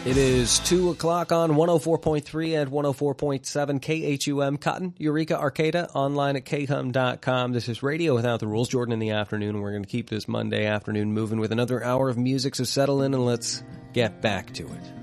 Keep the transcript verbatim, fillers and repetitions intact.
It is two o'clock on one oh four point three and one oh four point seven K H U M, Cotton, Eureka, Arcata, online at K H U M dot com. This is Radio Without the Rules. Jordan in the afternoon. We're going to keep this Monday afternoon moving with another hour of music, so settle in and let's get back to it.